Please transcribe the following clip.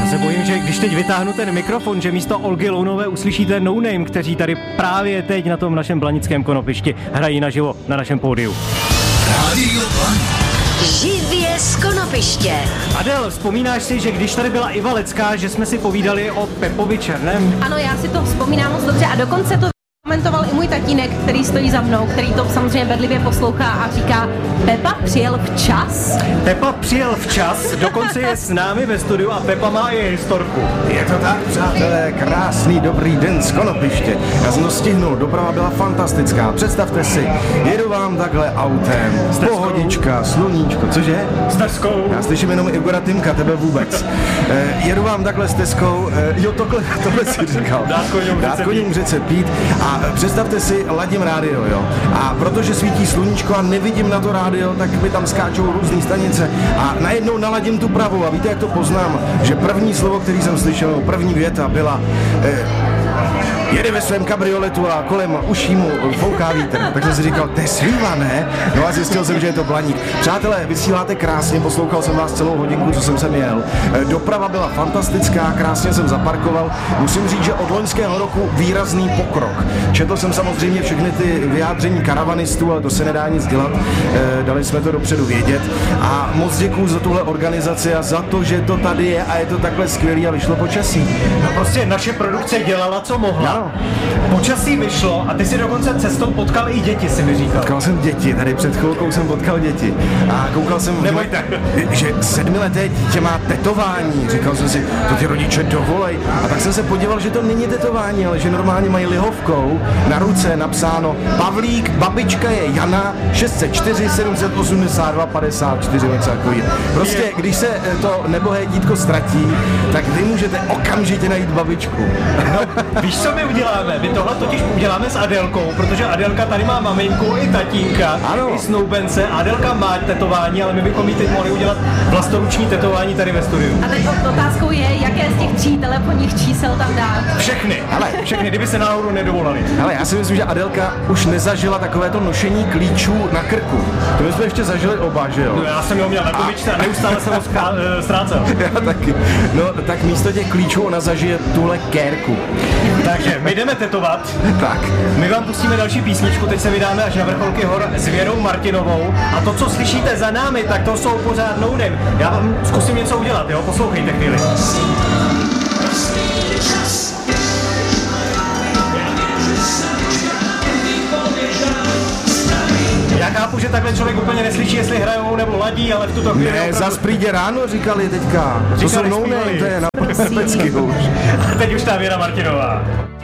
Já se bojím, že když teď vytáhnu ten mikrofon, že místo Olgy Lounové uslyšíte No Name, kteří tady právě teď na tom našem blanickém konopišti hrají naživo na našem pódiu. Rádio Blaník. Živě z konopiště. Adel, vzpomínáš si, že když tady byla Iva Lecká, že jsme si povídali o Pepovi Černém? Ano, já si to vzpomínám moc dobře a dokonce to komentoval i můj tatínek, který stojí za mnou, který to samozřejmě bedlivě poslouchá a říká: Pepa přijel včas? Pepa přijel včas, dokonce je s námi ve studiu a Pepa má i historku. Je to tak, přátelé, krásný dobrý den z konopiště. Já jsem to stihnul, doprava byla fantastická. Představte si, jedu vám takhle autem, pohodička, sluníčko, cože? S Teskou. Já slyším jenom Igora Tymka, tebe vůbec. Jedu vám takhle s Teskou, jo, tohle si říkal. Dát koním řece pít. A představte si, ladím rádio, jo. A protože svítí sluníčko a nevidím na to rádio, tak mi tam skáčou různý stanice. A najednou naladím tu pravou. A víte, jak to poznám? Že první slovo, který jsem slyšel, první věta byla jede ve svém kabrioletu a kolem uší mu fouká vítr. Tak jsem si říkal, to je sviva, ne? No a zjistil jsem, že je to Blaník. Přátelé, vysíláte krásně, poslouchal jsem vás celou hodinku, co jsem sem jel. Doprava byla fantastická, krásně jsem zaparkoval. Musím říct, že od loňského roku výrazný pokrok. Četl jsem samozřejmě všechny ty vyjádření karavanistů, ale to se nedá nic dělat. Dali jsme to dopředu vědět. A moc děkuju za tuhle organizaci a za to, že to tady je a je to takhle skvělý a vyšlo počasí. No prostě naše produkce dělala, co mohla. Ano. Počasí vyšlo a ty si dokonce cestou potkal i děti, si mi říkal. Potkal jsem děti, tady před chvilkou jsem potkal děti. A koukal jsem, že 7leté dítě má tetování. Říkal jsem si, to ty rodiče dovolej. A tak jsem se podíval, že to není tetování, ale že normálně mají lihovkou na ruce napsáno Pavlík, babička je Jana, 604 782 54, něco takový. Prostě, když se to nebohé dítko ztratí, tak vy můžete okamžitě najít babičku. No, víš, co my uděláme? My tohle totiž uděláme s Adelkou, protože Adelka tady má maminku i tatínka, ano. I snoubence. Adelka má tetování, ale my bychom jí teď mohli udělat vlastoruční tetování tady ve studiu. A teď otázkou je, jaké z těch 3 telefonních čísel tam dát. Všechny, ale všechny, kdyby se náhodou nedovolali. Ale já si myslím, že Adelka už nezažila takovéto nošení klíčů na krku. To my jsme ještě zažili oba, že jo? No, já jsem ho měl na komičce a neustále jsem ho ztrácel. Já taky. No, tak místo těch klíčů ona zažije tuhle kérku. Takže my jdeme tetovat. Tak. My vám pustíme další písničku, teď se vydáme až na vrcholky hor s Věrou Martinovou. A to, co slyšíte za námi, tak to jsou pořád No Name. Já vám zkusím něco udělat, jo? Poslouchejte chvíli. Já chápu, že takhle člověk úplně neslyší, jestli hrajou nebo ladí, ale v tuto chvíli Ne, opravdu... zas přijde ráno, říkali teďka. To jsou No Name, to je na pecky už. A teď už ta Věra Martinová.